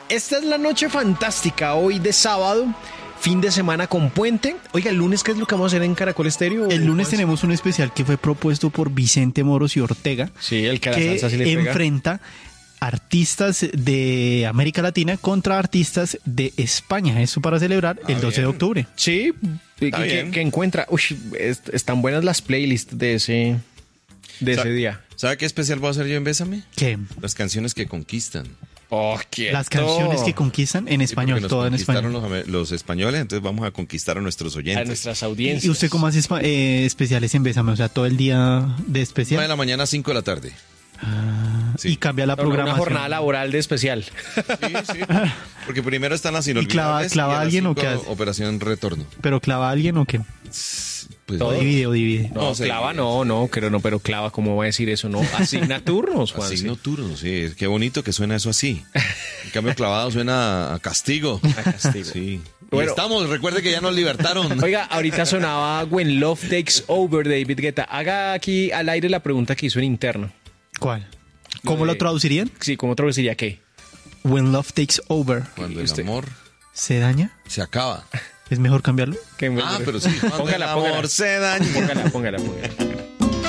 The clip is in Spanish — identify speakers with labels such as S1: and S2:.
S1: Esta es la noche fantástica hoy de sábado, fin de semana con puente. Oiga, el lunes, ¿qué es lo que vamos a hacer en Caracol Estéreo?
S2: El lunes tenemos un especial que fue propuesto por Vicente Moros y Ortega.
S1: Sí, el que a la
S2: que
S1: salsa sí le pega.
S2: enfrenta artistas de América Latina contra artistas de España. Eso para celebrar el 12 de octubre.
S1: Sí, que encuentra. Uy, están buenas las playlists de ese día.
S3: ¿Sabe qué especial voy a hacer yo en Bésame?
S2: ¿Qué?
S3: Las canciones que conquistan.
S1: Oh, quieto.
S2: Las canciones que conquistan en español,
S3: Porque
S2: todo en
S3: nos
S2: español.
S3: conquistaron los españoles, entonces vamos a conquistar a nuestros oyentes.
S1: A nuestras audiencias.
S2: ¿Y usted cómo hace especiales en Bésame? O sea, todo el día de
S3: 9
S2: especial.
S3: de la mañana a 5 de la tarde. Sí.
S2: Y cambia la
S1: Una
S2: programación.
S1: jornada laboral de especial.
S3: Sí. Porque primero están las inolvidables.
S2: clava
S3: y a las
S2: alguien o
S3: 5
S2: qué hace?
S3: Operación Retorno.
S2: ¿Pero clava a alguien o qué?
S3: Pues,
S1: Todo.
S2: Divide.
S1: No,
S3: sé.
S1: clava no, pero clava, ¿cómo va a decir eso? No, asigna turnos, Juan.
S3: Asigno turnos, sí. Qué bonito que suena eso así. En cambio, clavado suena a castigo.
S1: A castigo.
S3: Sí.
S1: Bueno.
S3: Y estamos, recuerde que ya nos libertaron.
S1: Oiga, ahorita sonaba When Love Takes Over de David Guetta. Haga aquí al aire la pregunta que hizo en interno.
S2: ¿Cuál? ¿Cómo lo traducirían?
S1: Sí, ¿cómo traduciría qué?
S2: When love takes over.
S3: Cuando el
S1: usted-
S3: amor
S2: ¿Se daña?
S3: se acaba.
S2: ¿Es mejor cambiarlo?
S1: ¿Qué-
S3: Ah, pero sí. Cuando
S1: Póngala,
S3: el amor
S1: póngala.
S3: se daña.
S1: Póngala.